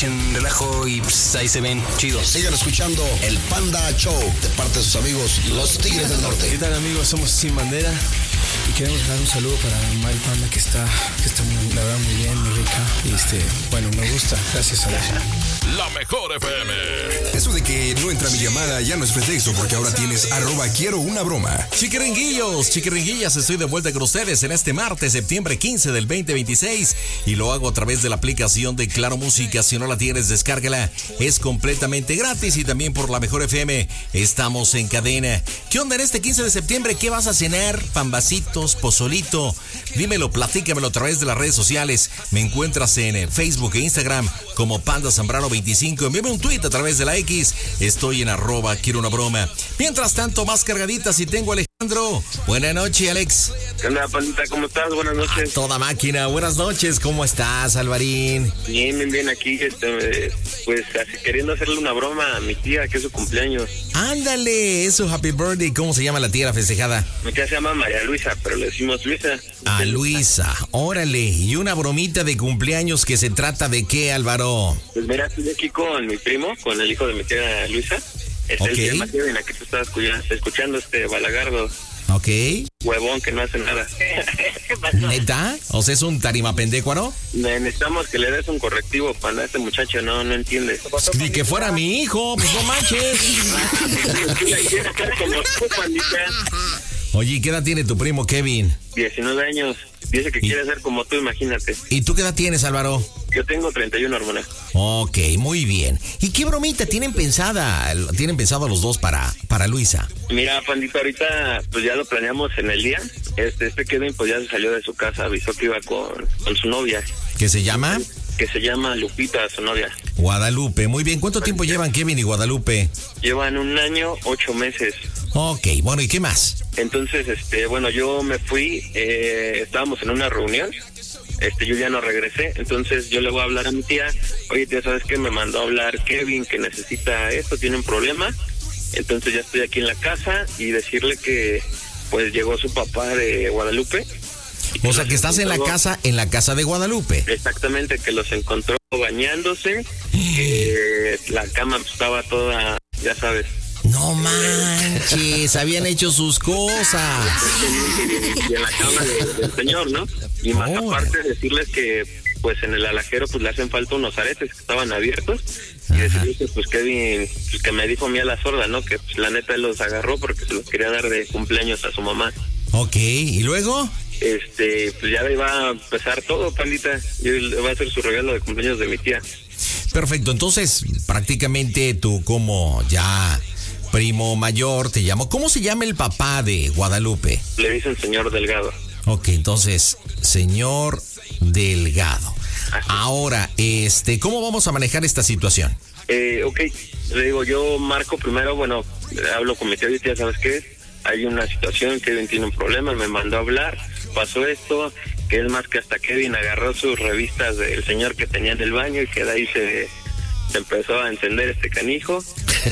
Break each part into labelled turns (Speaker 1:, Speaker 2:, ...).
Speaker 1: echen relajo y pues, ahí se ven chidos.
Speaker 2: Sigan escuchando el Panda Show de parte de sus amigos, los Tigres del Norte.
Speaker 3: ¿Qué tal, amigos? Somos Sin Bandera y queremos dar un saludo para Mari Panda que está muy, la verdad, muy bien, muy rica. Y bueno, me gusta. Gracias a ella.
Speaker 4: La mejor FM.
Speaker 5: Eso de que no entra mi llamada ya no es pretexto, porque ahora tienes @quiero una broma.
Speaker 6: Chiquiringuillos, chiquiringuillas, estoy de vuelta con ustedes en este martes, septiembre 15 del 2026, y lo hago a través de la aplicación de Claro Música. Si no la tienes, descárgala, es completamente gratis, y también por la mejor FM estamos en cadena. ¿Qué onda en este 15 de septiembre? ¿Qué vas a cenar? ¿Pambacitos? ¿Pozolito? Dímelo, platícamelo a través de las redes sociales. Me encuentras en Facebook e Instagram como Panda Zambrano 25. Envíame un tweet a través de la X. Estoy en @quiero una broma. Mientras tanto, más cargaditas, y tengo a Alejandro. Buenas noches, Alex.
Speaker 7: ¿Qué onda, Pandita? ¿Cómo estás? Buenas noches.
Speaker 6: Toda máquina. Buenas noches. ¿Cómo estás, Alvarín?
Speaker 7: Bien, aquí, pues así, queriendo hacerle una broma a mi tía, que es su cumpleaños.
Speaker 6: Ándale, es su happy birthday. ¿Cómo se llama la tía festejada?
Speaker 7: Mi tía se llama María Luisa, pero le decimos Luisa.
Speaker 6: A Luisa, órale. Y una bromita de cumpleaños, que se trata de qué, Álvaro.
Speaker 7: Pues mira, estoy aquí con mi primo, con el hijo de mi tía Luisa. Es el que más en la que tú estabas escuchando, Balagardo.
Speaker 6: Ok.
Speaker 7: Huevón que no hace nada.
Speaker 6: ¿Neta? O sea, es un tarimapendecuaro.
Speaker 7: Necesitamos que le des un correctivo para este muchacho, no entiende.
Speaker 6: Ni que fuera mi hijo, pues no manches. Oye, ¿qué edad tiene tu primo Kevin?
Speaker 7: 19 años. Dice que quiere ser como tú, imagínate.
Speaker 6: ¿Y tú qué edad tienes, Álvaro?
Speaker 7: Yo tengo 31, hermana.
Speaker 6: Ok, muy bien. ¿Y qué bromita tienen pensado los dos para Luisa?
Speaker 7: Mira, Pandita, ahorita pues ya lo planeamos en el día. Kevin pues ya se salió de su casa, avisó que iba con su novia.
Speaker 6: ¿Qué se llama?
Speaker 7: Que se llama Lupita, su novia.
Speaker 6: Guadalupe, muy bien. ¿Cuánto tiempo llevan Kevin y Guadalupe?
Speaker 7: Llevan 1 año, 8 meses.
Speaker 6: Ok, bueno, ¿y qué más?
Speaker 7: Entonces, yo me fui, estábamos en una reunión, yo ya no regresé, entonces yo le voy a hablar a mi tía. Oye, tía, ¿sabes qué? Me mandó a hablar Kevin, que necesita esto, tiene un problema. Entonces ya estoy aquí en la casa, y decirle que pues llegó su papá de Guadalupe.
Speaker 6: O sea, que estás en la casa de Guadalupe.
Speaker 7: Exactamente, que los encontró bañándose, que la cama estaba toda, ya sabes.
Speaker 6: No manches, habían hecho sus cosas.
Speaker 7: Y en la cama del señor, ¿no? Y más aparte decirles que pues en el alajero pues le hacen falta unos aretes que estaban abiertos. Y decirles que pues Kevin, pues, que me dijo a mí a la sorda, ¿no? Que pues la neta él los agarró porque se los quería dar de cumpleaños a su mamá.
Speaker 6: Ok, ¿y luego?
Speaker 7: Pues ya iba a empezar todo, Pandita. Va a ser su regalo de cumpleaños de mi tía.
Speaker 6: Perfecto, entonces prácticamente tú, como ya primo mayor, te llamo. ¿Cómo se llama el papá de Guadalupe?
Speaker 7: Le dicen señor Delgado.
Speaker 6: Ok, entonces, señor Delgado.
Speaker 7: Así.
Speaker 6: Ahora, ¿cómo vamos a manejar esta situación?
Speaker 7: Ok, le digo, yo marco primero, hablo con mi tía y tía, ¿sabes qué? Hay una situación, Kevin tiene un problema, me mandó a hablar, pasó esto, que es más que hasta Kevin agarró sus revistas del señor que tenía en el baño, y que de ahí se empezó a encender este canijo.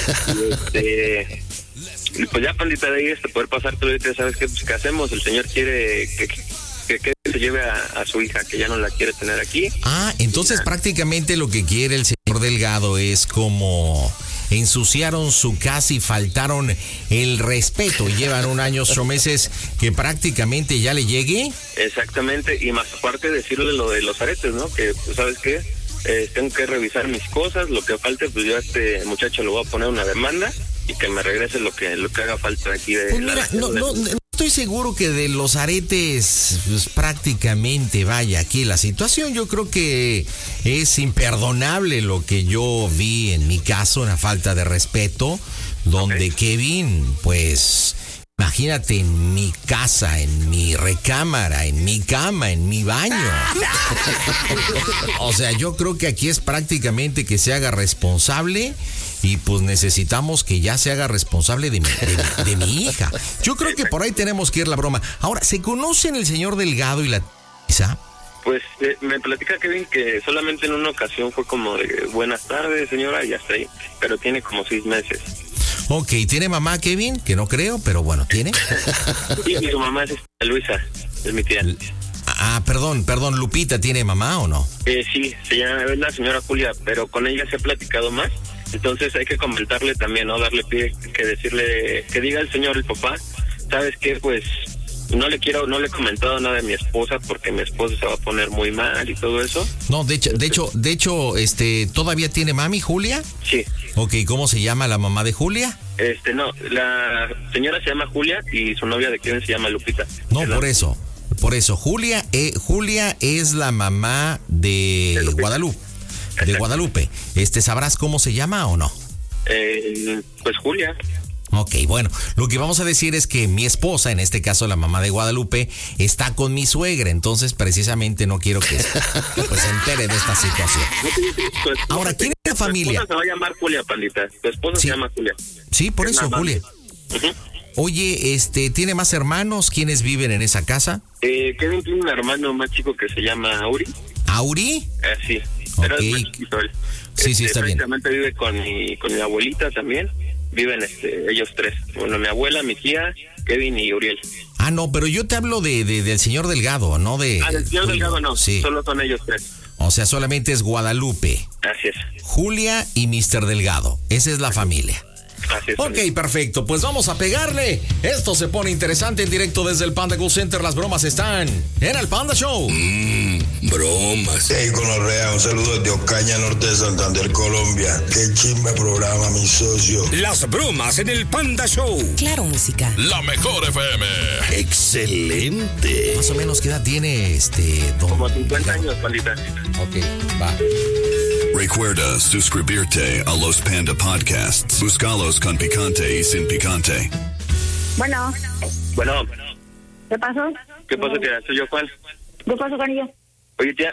Speaker 7: Y pues ya, Pandita, de ahí poder pasártelo, y ¿sabes qué? Pues, ¿qué hacemos? El señor quiere que se lleve a su hija, que ya no la quiere tener aquí.
Speaker 6: Entonces prácticamente lo que quiere el señor Delgado es como ensuciaron su casa y faltaron el respeto. Llevan 1 año, 8 meses, que prácticamente ya le llegue.
Speaker 7: Exactamente, y más aparte decirle lo de los aretes, ¿no? Que, pues, ¿sabes qué? Tengo que revisar mis cosas, lo que falte, pues yo a este muchacho le voy a poner una demanda, y que me regrese lo que haga falta aquí de
Speaker 6: pues mira, no estoy seguro que de los aretes, pues prácticamente vaya aquí la situación. Yo creo que es imperdonable lo que yo vi en mi caso, una falta de respeto, donde Kevin, pues, imagínate, en mi casa, en mi recámara, en mi cama, en mi baño. O sea, yo creo que aquí es prácticamente que se haga responsable, y pues necesitamos que ya se haga responsable de mi hija. Yo creo que por ahí tenemos que ir la broma. Ahora, ¿se conocen el señor Delgado y la Isa?
Speaker 7: Pues me platica Kevin que solamente en una ocasión fue como de buenas tardes, señora, y hasta ahí, pero tiene como 6 meses.
Speaker 6: Ok, ¿tiene mamá Kevin? Que no creo, pero bueno, ¿tiene?
Speaker 7: Sí, y su mamá es Luisa, es mi tía.
Speaker 6: Perdón, ¿Lupita tiene mamá o no?
Speaker 7: Sí, se llama, es la señora Julia, pero con ella se ha platicado más. Entonces hay que comentarle también, ¿no? Darle pie, que decirle, que diga el señor, el papá, ¿sabes qué? Pues no le he comentado nada de mi esposa porque mi esposa se va a poner muy mal y todo eso.
Speaker 6: No, de hecho, ¿todavía tiene mami, Julia?
Speaker 7: Sí.
Speaker 6: Ok, ¿cómo se llama la mamá de Julia?
Speaker 7: No, la señora se llama Julia y su novia de Kevin se llama Lupita.
Speaker 6: No, por eso, Julia es la mamá de Guadalupe. De Guadalupe. ¿Sabrás cómo se llama o no?
Speaker 7: Pues Julia.
Speaker 6: Ok, bueno, lo que vamos a decir es que mi esposa, en este caso la mamá de Guadalupe, está con mi suegra, entonces precisamente no quiero que pues, se entere de esta situación. Ahora, ¿quién es la familia?
Speaker 7: Tu esposa se va a llamar Julia, pandita. Tu esposa se llama Julia.
Speaker 6: Sí, por eso, Julia. Oye, ¿tiene más hermanos? ¿Quiénes viven en esa casa?
Speaker 7: Kevin tiene un hermano más chico que se llama Auri.
Speaker 6: ¿Auri?
Speaker 7: Sí, pero
Speaker 6: okay.
Speaker 7: Es más chiquito él.
Speaker 6: Sí, está bien.
Speaker 7: Prácticamente vive con mi abuelita también. Viven ellos tres. Bueno, mi abuela, mi tía, Kevin y Uriel.
Speaker 6: Ah, no, pero yo te hablo del señor Delgado, no de...
Speaker 7: del señor Delgado no,
Speaker 6: sí.
Speaker 7: Solo son ellos tres.
Speaker 6: O sea, solamente es Guadalupe.
Speaker 7: Así es.
Speaker 6: Julia y Mr. Delgado. Esa es la familia.
Speaker 7: Así es.
Speaker 6: Ok, perfecto. Pues vamos a pegarle. Esto se pone interesante en directo desde el Panda Cool Center. Las bromas están en el Panda Show.
Speaker 2: Bromas. Hey, Conorrea, un saludo desde Ocaña, norte de Santander, Colombia. Qué chimba programa, mi socio.
Speaker 4: Las bromas en el Panda Show.
Speaker 8: Claro, música.
Speaker 4: La mejor FM.
Speaker 2: Excelente.
Speaker 6: Más o menos, ¿qué edad tiene
Speaker 7: Como 50 años, pandita.
Speaker 6: Ok, va.
Speaker 9: Recuerda suscribirte a los Panda Podcasts. Búscalos con picante y sin picante.
Speaker 10: Bueno. ¿Qué pasó?
Speaker 7: ¿Qué pasó, tía? ¿Soy yo, Juan?
Speaker 10: ¿Qué pasó, cariño?
Speaker 7: Oye, tía,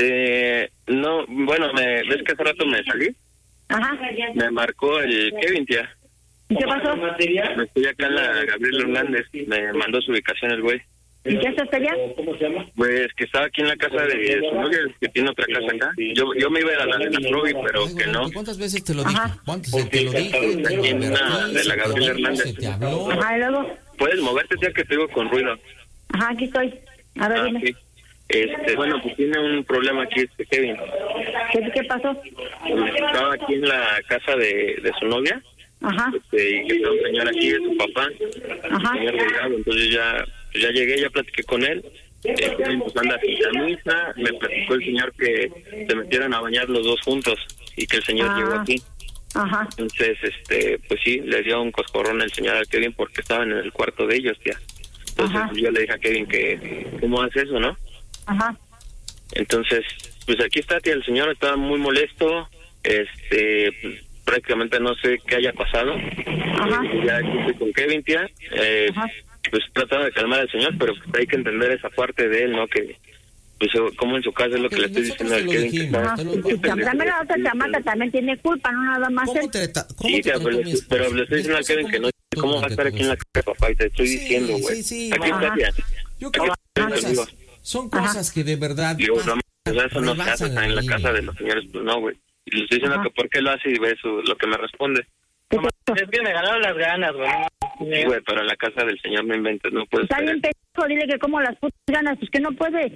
Speaker 7: no, bueno, ¿ves que hace rato me salí?
Speaker 10: Ajá.
Speaker 7: Me marcó el Kevin, tía.
Speaker 10: ¿Qué pasó?
Speaker 7: Estoy acá en la Gabriel Hernández. Me mandó su ubicación el güey.
Speaker 10: ¿Y qué haces allá?
Speaker 7: ¿Cómo se llama? Pues que estaba aquí en la casa de su novia, que tiene otra casa acá. Yo me iba a la de la Provi, pero que no.
Speaker 6: ¿Cuántas veces te lo dije? ¿Cuántas veces te lo dije?
Speaker 7: Aquí en de la Gabriel Hernández.
Speaker 10: Ajá, ¿y luego?
Speaker 7: ¿Puedes moverte, tía, que te digo con ruido?
Speaker 10: Ajá, aquí estoy. A ver, dime.
Speaker 7: Sí. Bueno, pues tiene un problema aquí Kevin.
Speaker 10: ¿Qué pasó?
Speaker 7: Estaba aquí en la casa de su novia.
Speaker 10: Ajá.
Speaker 7: Y que está un señor aquí, de su papá.
Speaker 10: Ajá.
Speaker 7: Señor Delgado. Entonces ya llegué, ya platiqué con él. Pues anda sin camisa. Me platicó el señor que se metieron a bañar los dos juntos y que el señor llegó aquí.
Speaker 10: Ajá.
Speaker 7: Entonces, pues sí, le dio un coscorrón el señor a Kevin porque estaban en el cuarto de ellos, tía. Entonces yo le dije a Kevin que cómo hace eso, ¿no?
Speaker 10: Ajá.
Speaker 7: Entonces, pues aquí está, tía, el señor está muy molesto, pues, prácticamente no sé qué haya pasado.
Speaker 10: Ajá.
Speaker 7: Ya estoy con Kevin, tía, pues tratando de calmar al señor, pero pues hay que entender esa parte de él, ¿no? Que pues como en su casa es lo que le estoy diciendo al Kevin.
Speaker 10: También la otra chamaca también tiene culpa, no nada más él.
Speaker 7: Sí, tía, pero le estoy diciendo al Kevin que no, ¿cómo va a estar aquí en la casa de papá? Y te estoy diciendo, güey. Aquí está, tía.
Speaker 6: Yo creo que son cosas que de verdad...
Speaker 7: Digo, no, eso no se hace en la casa de los señores, pues no, güey. Y le estoy diciendo que por qué lo hace y ve lo que me responde.
Speaker 11: Es que me ganaron las ganas, güey.
Speaker 7: Sí, güey, pero en la casa del señor no inventes, no puedes.
Speaker 10: Está bien pendejo, dile que como las putas ganas, pues que no puede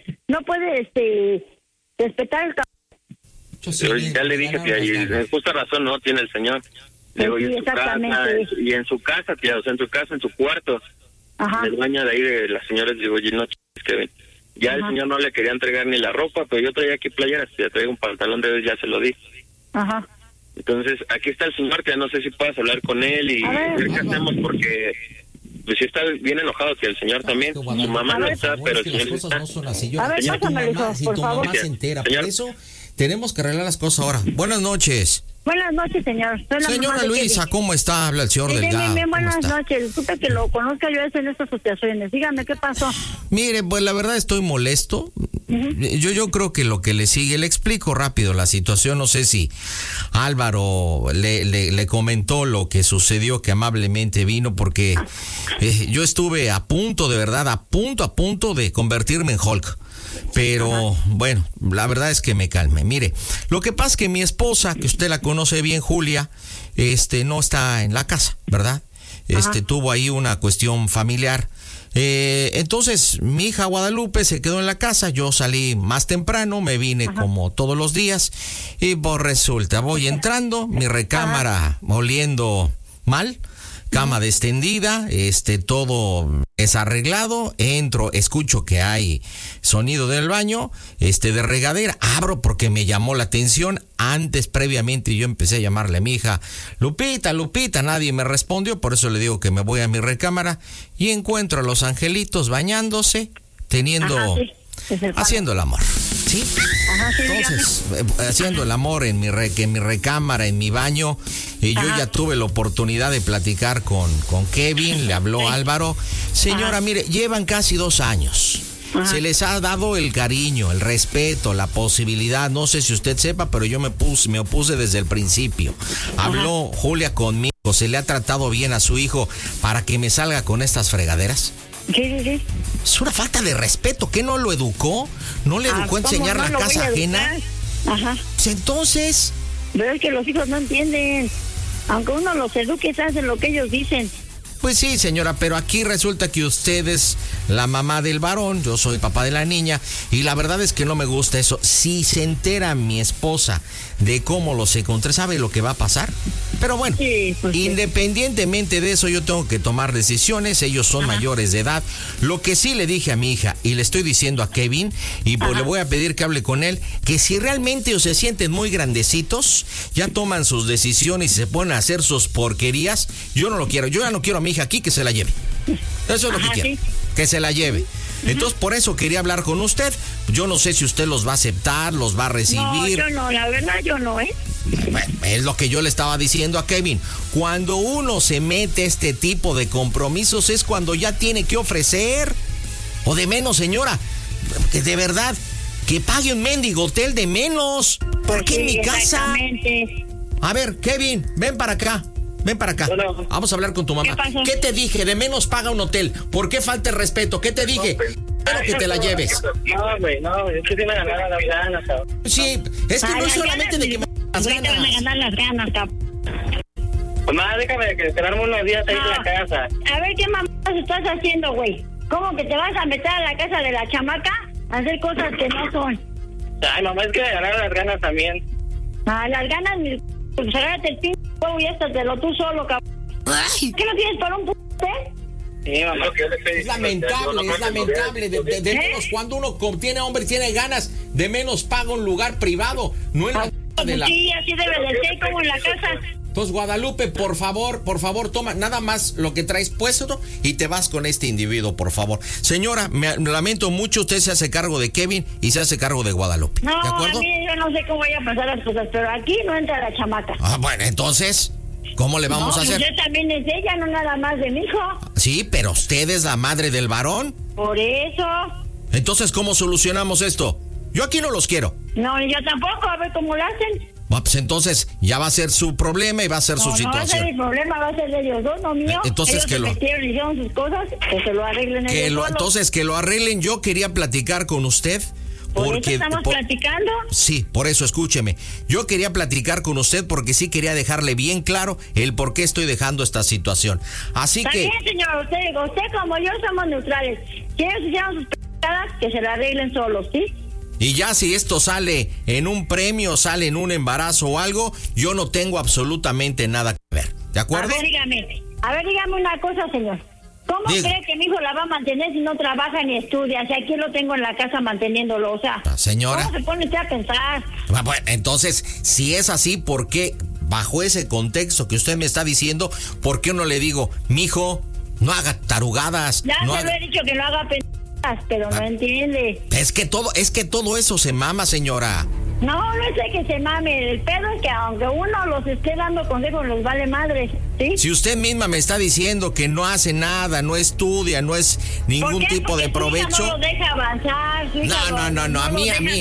Speaker 10: respetar el
Speaker 7: Pero ya le dije, tía, y en justa razón no tiene el señor. Digo, y en su casa, y en su casa, tía, o sea, en su casa, en su cuarto.
Speaker 10: Ajá.
Speaker 7: El baño de ahí de las señoras, digo, oye, no, que ya el señor no le quería entregar ni la ropa, pero yo traía aquí playeras, ya traía un pantalón de ya se lo di.
Speaker 10: Ajá.
Speaker 7: Entonces, aquí está el señor, que no sé si puedas hablar con él y ver qué hacemos, porque pues sí está bien enojado, que el señor también, su mamá no está, pero el señor está.
Speaker 6: No son así.
Speaker 10: A ver, pásamelo, por favor.
Speaker 6: Mamá se entera, por eso tenemos que arreglar las cosas ahora. Buenas noches.
Speaker 10: Buenas noches, señor.
Speaker 6: Señora Luisa, ¿cómo está? Habla el señor Delgado.
Speaker 10: Bien, buenas noches. Disculpe que lo conozca yo en estas situaciones. Dígame, ¿qué pasó?
Speaker 6: Mire, pues la verdad estoy molesto. Yo creo que lo que le sigue, le explico rápido la situación. No sé si Álvaro le comentó lo que sucedió, que amablemente vino, porque yo estuve a punto, de verdad, a punto de convertirme en Hulk. Pero bueno, la verdad es que me calme. Mire, lo que pasa es que mi esposa, que usted la conoce bien, Julia, no está en la casa, ¿verdad? Tuvo ahí una cuestión familiar. Entonces mi hija Guadalupe se quedó en la casa, yo salí más temprano, me vine como todos los días y pues resulta, voy entrando, mi recámara oliendo mal, cama extendida, todo desarreglado, entro, escucho que hay sonido del baño, de regadera, abro porque me llamó la atención, antes previamente yo empecé a llamarle a mi hija, Lupita, nadie me respondió, por eso le digo que me voy a mi recámara y encuentro a los angelitos bañándose, haciendo el amor, ¿sí?
Speaker 10: Ajá, sí.
Speaker 6: Entonces, haciendo el amor en mi recámara, en mi baño, y yo ya tuve la oportunidad de platicar con Kevin, le habló Álvaro. Señora, mire, llevan casi 2 años. Se les ha dado el cariño, el respeto, la posibilidad. No sé si usted sepa, pero yo me opuse desde el principio. Habló Julia conmigo, se le ha tratado bien a su hijo para que me salga con estas fregaderas.
Speaker 10: Sí.
Speaker 6: Es una falta de respeto. ¿Qué no lo educó? ¿No le educó a enseñar la casa ajena?
Speaker 10: Ajá.
Speaker 6: Pues entonces...
Speaker 10: Pero es que los hijos no entienden. Aunque uno los eduque, hacen lo que ellos dicen.
Speaker 6: Pues sí, señora, pero aquí resulta que usted es la mamá del varón, yo soy papá de la niña, y la verdad es que no me gusta eso. Si se entera mi esposa de cómo los encontré, ¿sabe lo que va a pasar? Pero bueno, independientemente de eso, yo tengo que tomar decisiones, ellos son mayores de edad. Lo que sí le dije a mi hija, y le estoy diciendo a Kevin, y pues le voy a pedir que hable con él, que si realmente ellos se sienten muy grandecitos, ya toman sus decisiones y se ponen a hacer sus porquerías, yo no lo quiero, yo ya no quiero a mi hija aquí, que se la lleve. Eso es lo que quiero, que se la lleve. Entonces, por eso quería hablar con usted. Yo no sé si usted los va a aceptar, los va a recibir.
Speaker 10: No, yo no, la verdad yo no,
Speaker 6: Bueno, es lo que yo le estaba diciendo a Kevin. Cuando uno se mete a este tipo de compromisos es cuando ya tiene que ofrecer. O de menos, señora, que de verdad, que pague un mendigo hotel de menos. ¿Por qué en mi casa? A ver, Kevin, ven para acá. Bueno, vamos a hablar con tu mamá. ¿Qué te dije? De menos paga un hotel. ¿Por qué falta el respeto? ¿Qué te dije? Quiero que te la lleves.
Speaker 11: No, güey, no, es que sí me ganaron las ganas, cabrón.
Speaker 6: Sí, es que no es solamente de que me
Speaker 10: las ganas. Te van a ganar las ganas, cabrón.
Speaker 11: Mamá, déjame quedarme unos días ahí en la casa.
Speaker 10: A ver, ¿qué mamás estás haciendo, güey? ¿Cómo que te vas a meter a la casa de la chamaca a hacer cosas que no son?
Speaker 11: Ay, mamá, es que me ganaron las ganas también.
Speaker 10: Las ganas, pues agárrate el pinche huevo y éstatelo tú solo, cabrón. ¿Qué no tienes para un
Speaker 11: Sí, mamá.
Speaker 6: Es lamentable. De menos, cuando uno tiene hombre y tiene ganas, de menos paga un lugar privado, no en la de la...
Speaker 10: Sí, así debe de ser, como en la casa.
Speaker 6: Entonces, Guadalupe, por favor, toma nada más lo que traes puesto y te vas con este individuo, por favor. Señora, me lamento mucho, usted se hace cargo de Kevin y se hace cargo de Guadalupe.
Speaker 10: No,
Speaker 6: ¿de acuerdo?
Speaker 10: A mí yo no sé cómo vayan a pasar las cosas, pero aquí no entra la chamaca.
Speaker 6: Bueno, entonces, ¿cómo le vamos a hacer?
Speaker 10: Usted también es de ella, no nada más de mi hijo. Sí,
Speaker 6: pero usted es la madre del varón.
Speaker 10: Por eso.
Speaker 6: Entonces, ¿cómo solucionamos esto? Yo aquí no los quiero.
Speaker 10: No, yo tampoco, a ver cómo lo hacen.
Speaker 6: Pues entonces ya va a ser su problema y va a ser su situación.
Speaker 10: No va a ser mi problema, va a ser de ellos dos, no mío.
Speaker 6: Entonces
Speaker 10: ellos metieron y hicieron sus cosas, que se lo arreglen ellos
Speaker 6: entonces que lo arreglen. Yo quería platicar con usted.
Speaker 10: ¿Por eso estamos platicando?
Speaker 6: Sí, por eso, escúcheme. Yo quería platicar con usted porque sí quería dejarle bien claro el por qué estoy dejando esta situación. Así que...
Speaker 10: También, señor, usted como yo somos neutrales. Si ellos hicieron sus pendejadas, que se la arreglen solos, ¿sí?
Speaker 6: Y ya si esto sale en un premio, sale en un embarazo o algo, yo no tengo absolutamente nada que ver. ¿De acuerdo?
Speaker 10: A ver, dígame una cosa, señor. ¿Cómo cree que mi hijo la va a mantener si no trabaja ni estudia? Si aquí lo tengo en la casa manteniéndolo, o sea...
Speaker 6: Señora...
Speaker 10: ¿Cómo se pone usted a pensar?
Speaker 6: Bueno, entonces, si es así, ¿por qué, bajo ese contexto que usted me está diciendo, por qué no le digo, mijo, no haga tarugadas?
Speaker 10: Ya se lo he dicho que no haga pendejadas, pero no entiende.
Speaker 6: Es que todo eso se mama, señora.
Speaker 10: No es de que se mame. El pedo es que aunque uno los esté dando consejos, les vale madre, ¿sí?
Speaker 6: Si usted misma me está diciendo que no hace nada, no estudia, no es ningún tipo de provecho.
Speaker 10: Su hija no lo deja avanzar.
Speaker 6: No, a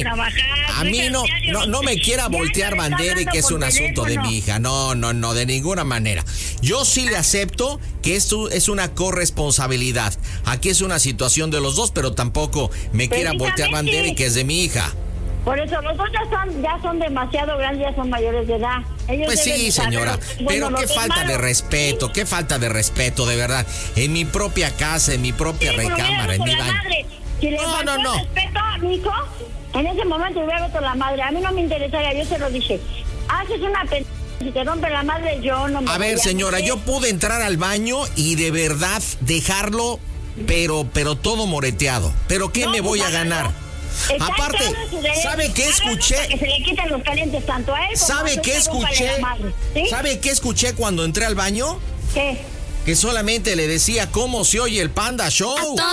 Speaker 6: mí no me quiera voltear bandera y que es un asunto de mi hija. No, de ninguna manera. Yo sí le acepto que esto es una corresponsabilidad. Aquí es una situación de los dos, pero tampoco me quiera voltear bandera y que es de mi hija.
Speaker 10: Por eso los dos ya son demasiado grandes, ya son mayores de edad. Ellos
Speaker 6: pues sí, señora, pero qué falta de respeto, qué falta de respeto, de verdad. En mi propia casa, en mi propia recámara, en mi baño.
Speaker 10: Si le faltó respeto a mi hijo, en ese momento hubiera roto la madre. A mí no me interesaría, yo se lo dije. Haces una si te rompe la madre, yo no me
Speaker 6: A ver, señora, yo pude entrar al baño y de verdad dejarlo, pero todo moreteado. ¿Pero qué me voy a ganar? Aparte, ¿sabe qué escuché?
Speaker 10: Que se le quiten los calientes tanto a él.
Speaker 6: ¿Sabe qué escuché? ¿Sí? ¿Sabe qué escuché cuando entré al baño?
Speaker 10: ¿Qué?
Speaker 6: Que solamente le decía cómo se oye el Panda Show.